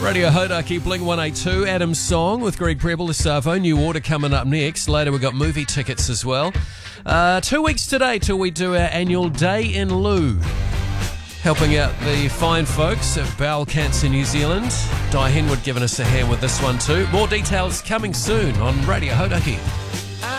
Radio Hodaki, Bling 182, Adam's Song with Greg Prebble, the Savo. New Order coming up next. Later we've got movie tickets as well. 2 weeks today till we do our annual Day in Lieu. Helping out the fine folks at Bowel Cancer New Zealand. Di Henwood giving us a hand with this one too. More details coming soon on Radio Hodaki.